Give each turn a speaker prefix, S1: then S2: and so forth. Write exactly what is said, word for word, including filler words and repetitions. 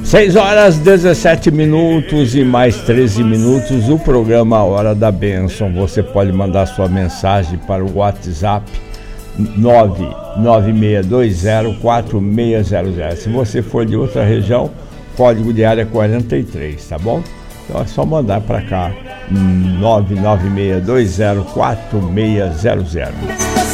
S1: seis horas, dezessete minutos e mais treze minutos, o programa Hora da Bênção. Você pode mandar sua mensagem para o WhatsApp nove nove seis dois zero quatro seis zero zero. Se você for de outra região, código de área quarenta e três, tá bom? Então é só mandar para cá, nove nove seis dois zero quatro seis zero zero.